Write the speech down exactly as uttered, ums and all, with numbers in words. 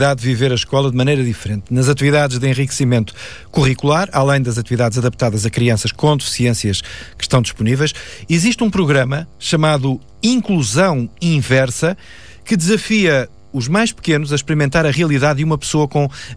de viver a escola de maneira diferente. Nas atividades de enriquecimento curricular, além das atividades adaptadas a crianças com deficiências que estão disponíveis, existe um programa chamado Inclusão Inversa, que desafia os mais pequenos a experimentar a realidade de uma pessoa com